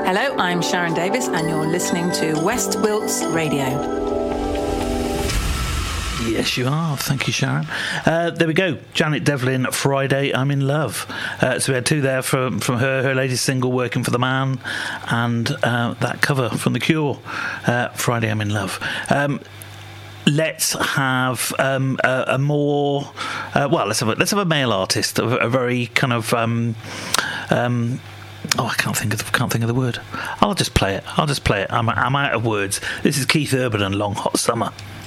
Hello, I'm Sharon Davis, and you're listening to West Wilts Radio. Yes, you are. Thank you, Sharon. There we go. Janet Devlin, Friday, I'm in Love. So we had two there from her latest single, Working for the Man, and that cover from The Cure, Friday, I'm in Love. Let's have a more let's have a male artist, a very kind of I can't think of the word. I'll just play it. I'm out of words. This is Keith Urban and Long Hot Summer.